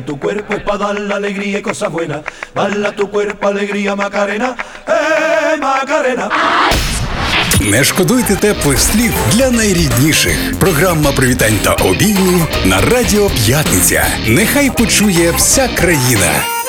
Tu cuerpo es para dar la alegría y cosas buenas. Dale a tu cuerpo alegría, Macarena. Macarena. Не шкодуйте теплих слів для найрідніших. Програма привітань та обіймів на Радіо П'ятниця. Нехай почує вся країна.